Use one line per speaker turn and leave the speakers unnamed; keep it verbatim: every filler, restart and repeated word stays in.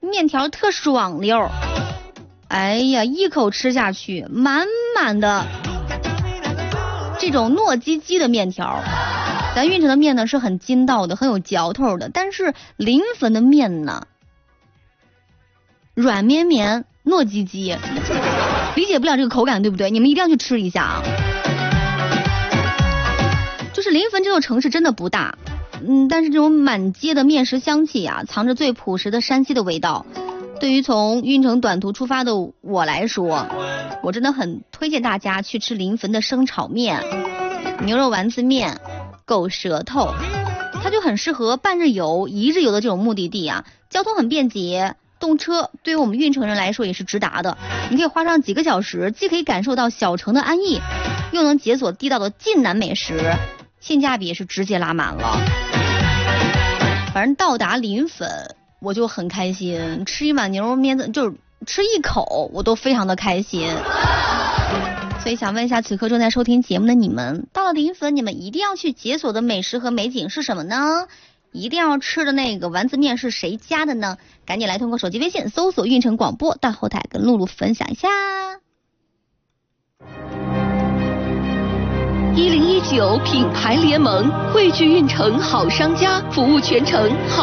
面条特爽溜，哎呀，一口吃下去，满满的这种糯叽叽的面条。咱运城的面呢是很筋道的，很有嚼头的，但是临汾的面呢，软绵绵，糯叽叽，理解不了这个口感，对不对？你们一定要去吃一下啊！就是临汾这座城市真的不大，嗯，但是这种满街的面食香气啊，藏着最朴实的山西的味道。对于从运城短途出发的我来说，我真的很推荐大家去吃临汾的生炒面、牛肉丸子面、狗舌头，它就很适合半日游、一日游的这种目的地啊，交通很便捷，动车对于我们运城人来说也是直达的，你可以花上几个小时，既可以感受到小城的安逸，又能解锁地道的晋南美食，性价比也是直接拉满了。反正到达临汾我就很开心，吃一碗牛肉面就是吃一口我都非常的开心。所以想问一下此刻正在收听节目的你们，到了临汾你们一定要去解锁的美食和美景是什么呢？一定要吃的那个丸子面是谁家的呢？赶紧来通过手机微信搜索运城广播，到后台跟露露分享一下。
一零一九品牌联盟，汇聚运城好商家，服务全城好